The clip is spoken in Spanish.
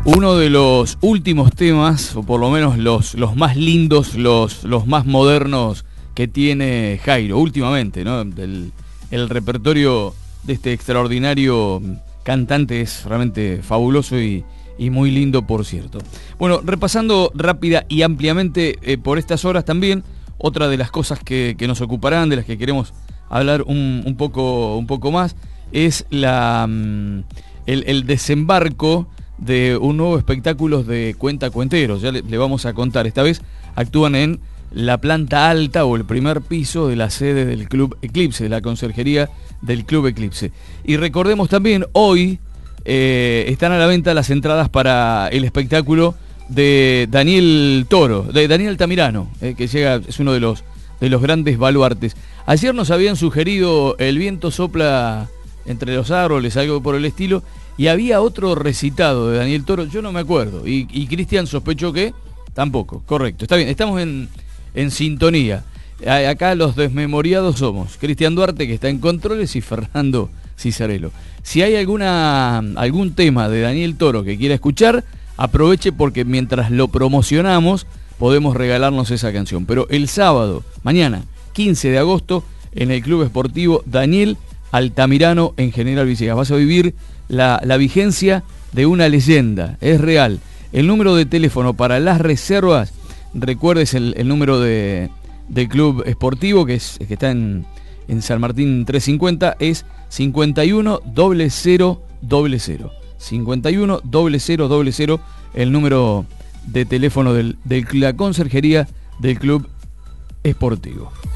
Uno de los últimos temas, o por lo menos los más lindos, los más modernos que tiene Jairo últimamente, ¿no? El repertorio de este extraordinario cantante es realmente fabuloso y muy lindo, por cierto. Bueno, repasando rápida y ampliamente por estas horas también, otra de las cosas que nos ocuparán, de las que queremos hablar un poco más, es el desembarco de un nuevo espectáculo de cuentacuenteros. Ya le vamos a contar. Esta vez actúan en la planta alta o el primer piso de la sede del Club Eclipse, de la conserjería del Club Eclipse. Y recordemos también, hoy están a la venta las entradas para el espectáculo de Daniel Toro, de Daniel Tamirano, que llega, es uno de los grandes baluartes. Ayer nos habían sugerido El viento sopla entre los árboles, algo por el estilo, y había otro recitado de Daniel Toro, yo no me acuerdo, y Cristian sospechó que tampoco. Correcto, está bien, estamos en sintonía. Acá los desmemoriados somos Cristian Duarte, que está en controles, y Fernando Cisarello. Si hay algún tema de Daniel Toro que quiera escuchar, aproveche, porque mientras lo promocionamos podemos regalarnos esa canción. Pero el sábado, mañana, 15 de agosto, en el Club Esportivo Daniel Altamirano en General Villegas, vas a vivir la vigencia de una leyenda, es real. El número de teléfono para las reservas, recuerdes el número del Club Esportivo, que está en San Martín 350, es 51 0000. 51 0000, el número de teléfono de la conserjería del Club Esportivo.